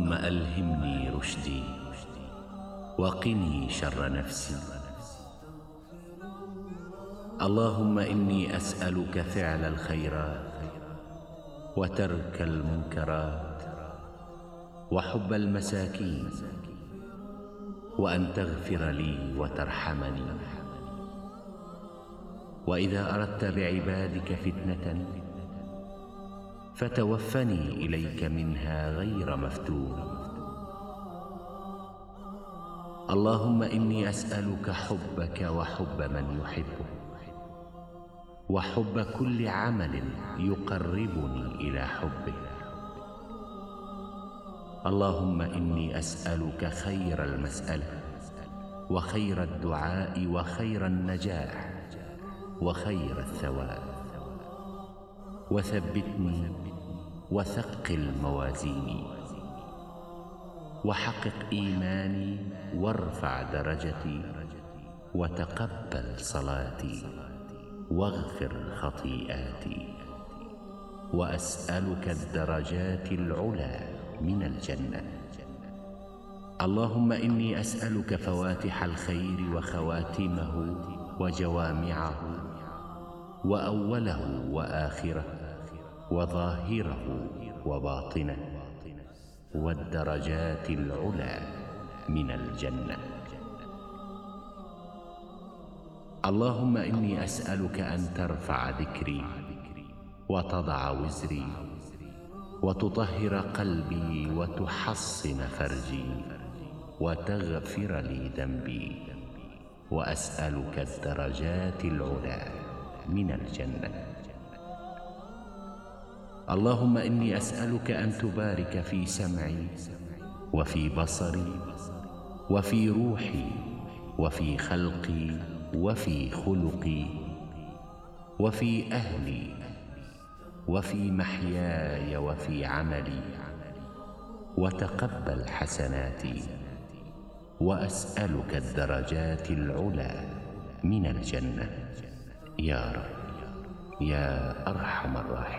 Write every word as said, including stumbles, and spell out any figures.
اللهم ألهمني رشدي وقني شر نفسي. اللهم إني أسألك فعل الخيرات وترك المنكرات وحب المساكين، وأن تغفر لي وترحمني. وإذا أردت بعبادك فتنة فتوفني إليك منها غير مفتون. اللهم إني أسألك حبك وحب من يحبك وحب كل عمل يقربني إلى حبك. اللهم إني أسألك خير المسألة وخير الدعاء وخير النجاح وخير الثواب. وثبتني وثقل موازيني وحقق إيماني وارفع درجتي وتقبل صلاتي واغفر خطيئاتي. وأسألك الدرجات العلى من الجنة. اللهم إني أسألك فواتح الخير وخواتمه وجوامعه وأوله وآخره وظاهره وباطنه والدرجات العلى من الجنة. اللهم إني أسألك أن ترفع ذكري وتضع وزري وتطهر قلبي وتحصن فرجي وتغفر لي ذنبي. وأسألك الدرجات العلى من الجنة. اللهم إني أسألك أن تبارك في سمعي وفي بصري وفي روحي وفي خلقي وفي خلقي وفي أهلي وفي محياي وفي عملي، وتقبل حسناتي. وأسألك الدرجات العلى من الجنة يا رب يا أرحم الراحمين.